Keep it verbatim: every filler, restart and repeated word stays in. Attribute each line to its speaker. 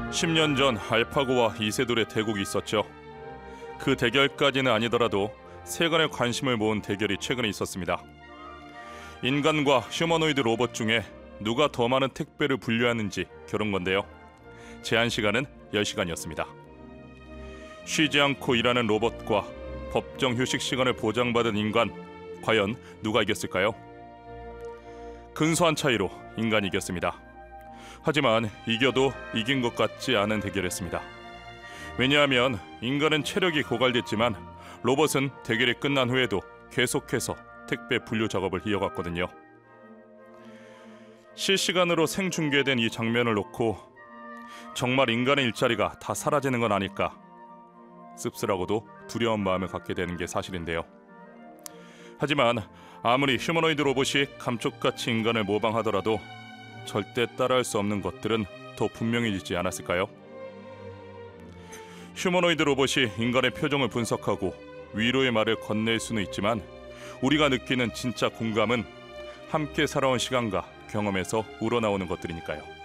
Speaker 1: 십 년 전 알파고와 이세돌의 대국이 있었죠. 그 대결까지는 아니더라도 세간의 관심을 모은 대결이 최근에 있었습니다. 인간과 휴머노이드 로봇 중에 누가 더 많은 택배를 분류하는지 겨룬 건데요. 제한 시간은 열 시간이었습니다. 쉬지 않고 일하는 로봇과 법정 휴식 시간을 보장받은 인간, 과연 누가 이겼을까요? 근소한 차이로 인간이 이겼습니다. 하지만 이겨도 이긴 것 같지 않은 대결이었습니다. 왜냐하면 인간은 체력이 고갈됐지만 로봇은 대결이 끝난 후에도 계속해서 택배 분류 작업을 이어갔거든요. 실시간으로 생중계된 이 장면을 놓고 정말 인간의 일자리가 다 사라지는 건 아닐까 씁쓸하고도 두려운 마음을 갖게 되는 게 사실인데요. 하지만 아무리 휴머노이드 로봇이 감쪽같이 인간을 모방하더라도 절대 따라할 수 없는 것들은 더 분명해지지 않았을까요? 휴머노이드 로봇이 인간의 표정을 분석하고 위로의 말을 건넬 수는 있지만 우리가 느끼는 진짜 공감은 함께 살아온 시간과 경험에서 우러나오는 것들이니까요.